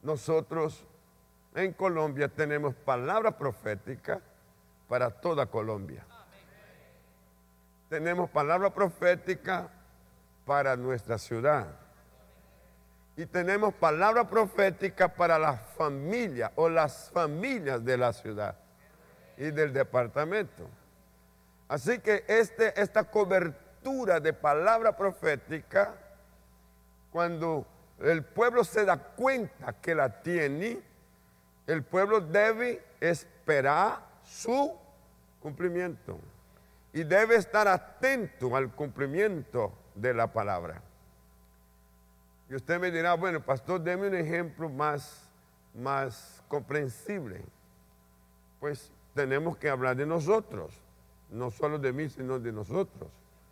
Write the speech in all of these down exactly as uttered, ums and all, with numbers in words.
nosotros en Colombia tenemos palabra profética para toda Colombia. Tenemos palabra profética para nuestra ciudad. Y tenemos palabra profética para la familia o las familias de la ciudad y del departamento. Así que este, esta cobertura de palabra profética, cuando el pueblo se da cuenta que la tiene, el pueblo debe esperar su cumplimiento y debe estar atento al cumplimiento de la palabra. Y usted me dirá, bueno, pastor, deme un ejemplo más, más comprensible. Pues tenemos que hablar de nosotros, no solo de mí, sino de nosotros.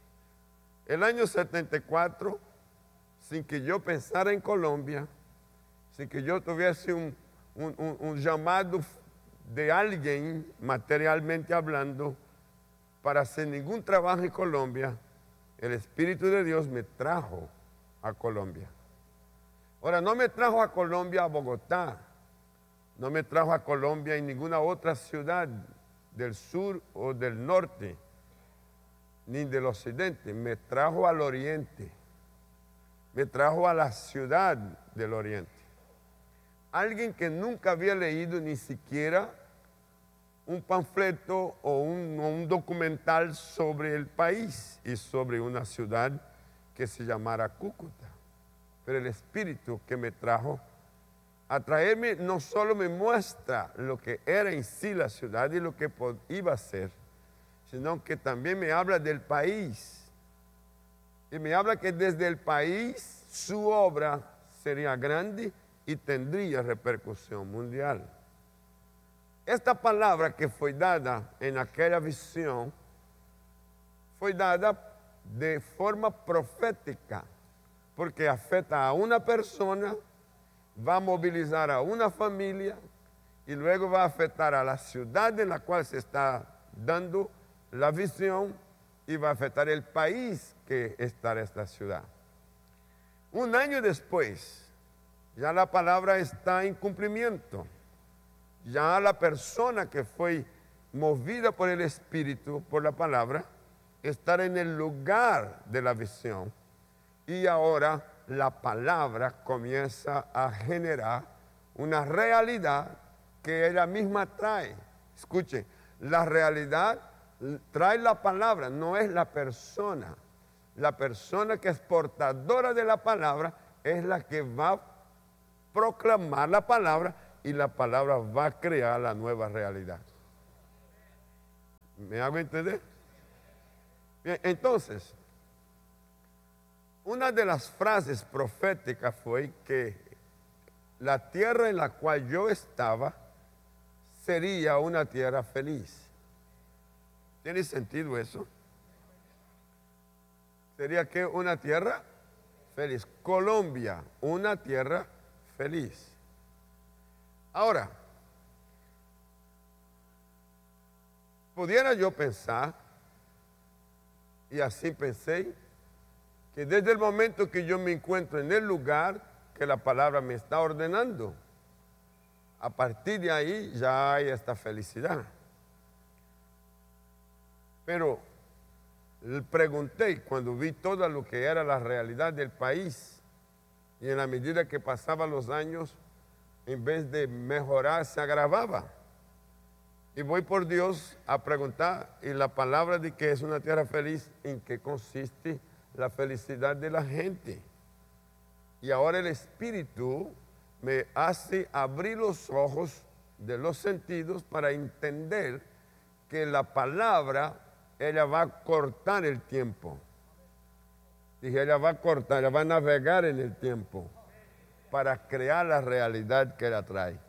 El año setenta y cuatro, sin que yo pensara en Colombia, sin que yo tuviese un, un, un, un llamado de alguien, materialmente hablando, para hacer ningún trabajo en Colombia, el Espíritu de Dios me trajo a Colombia. Ahora, no me trajo a Colombia a Bogotá, no me trajo a Colombia en ninguna otra ciudad del sur o del norte, ni del occidente, me trajo al oriente, me trajo a la ciudad del oriente. Alguien que nunca había leído ni siquiera un panfleto o un, un documental sobre el país y sobre una ciudad que se llamara Cúcuta. Pero el Espíritu que me trajo a traerme no solo me muestra lo que era en sí la ciudad y lo que iba a ser, sino que también me habla del país. Y me habla que desde el país su obra sería grande y tendría repercusión mundial. Esta palabra que fue dada en aquella visión fue dada de forma profética, porque afecta a una persona, va a movilizar a una familia y luego va a afectar a la ciudad en la cual se está dando la visión y va a afectar el país que está en esta ciudad. Un año después, ya la palabra está en cumplimiento. Ya la persona que fue movida por el Espíritu, por la palabra, está en el lugar de la visión. Y ahora la palabra comienza a generar una realidad que ella misma trae. Escuche, la realidad trae la palabra, no es la persona. La persona que es portadora de la palabra es la que va a proclamar la palabra y la palabra va a crear la nueva realidad. ¿Me hago entender? Bien, entonces, una de las frases proféticas fue que la tierra en la cual yo estaba sería una tierra feliz. ¿Tiene sentido eso? Sería que una tierra feliz. Colombia, una tierra feliz. Ahora, pudiera yo pensar, y así pensé, que desde el momento que yo me encuentro en el lugar que la palabra me está ordenando, a partir de ahí ya hay esta felicidad. Pero pregunté cuando vi todo lo que era la realidad del país y en la medida que pasaban los años, en vez de mejorar, se agravaba. Y voy por Dios a preguntar, y la palabra de que es una tierra feliz, ¿en qué consiste la felicidad de la gente? Y ahora el Espíritu me hace abrir los ojos de los sentidos para entender que la palabra, ella va a cortar el tiempo. Dije, ella va a cortar, ella va a navegar en el tiempo para crear la realidad que ella trae.